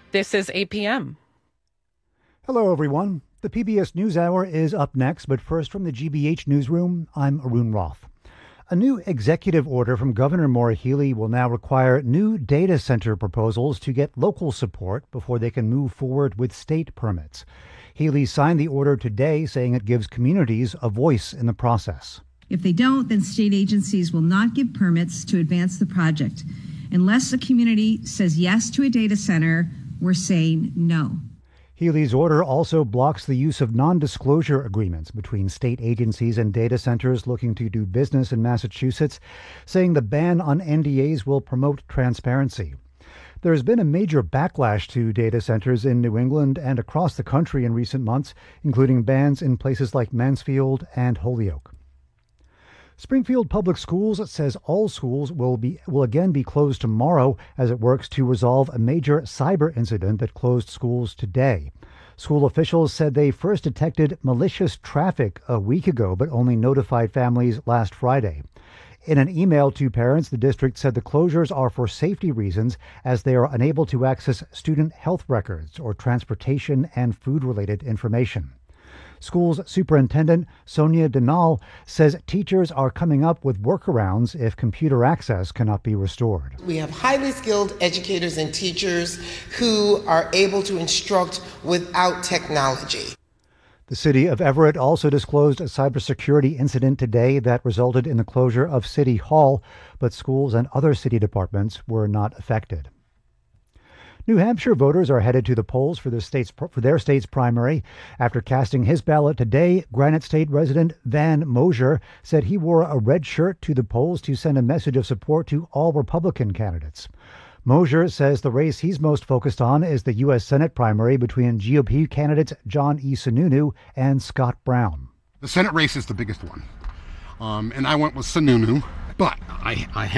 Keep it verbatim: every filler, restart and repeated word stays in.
This is A P M. Hello, everyone. The P B S NewsHour is up next, but first from the G B H newsroom, I'm Arun Roth. A new executive order from Governor Maura Healey will now require new data center proposals to get local support before they can move forward with state permits. Healey signed the order today, saying it gives communities a voice in the process. If they don't, then state agencies will not give permits to advance the project. Unless a community says yes to a data center, we're saying no. Healey's order also blocks the use of non-disclosure agreements between state agencies and data centers looking to do business in Massachusetts, saying the ban on N D As will promote transparency. There has been a major backlash to data centers in New England and across the country in recent months, including bans in places like Mansfield and Holyoke. Springfield Public Schools says all schools will be will again be closed tomorrow as it works to resolve a major cyber incident that closed schools today. School officials said they first detected malicious traffic a week ago, but only notified families last Friday. In an email to parents, the district said the closures are for safety reasons as they are unable to access student health records or transportation and food-related information. Schools Superintendent Sonia Denal says teachers are coming up with workarounds if computer access cannot be restored. We have highly skilled educators and teachers who are able to instruct without technology. The city of Everett also disclosed a cybersecurity incident today that resulted in the closure of City Hall, but schools and other city departments were not affected. New Hampshire voters are headed to the polls for their state's, for their state's primary. After casting his ballot today, Granite State resident Van Mosier said he wore a red shirt to the polls to send a message of support to all Republican candidates. Mosier says the race he's most focused on is the U S Senate primary between G O P candidates John E. Sununu and Scott Brown. The Senate race is the biggest one, um, and I went with Sununu, but I, I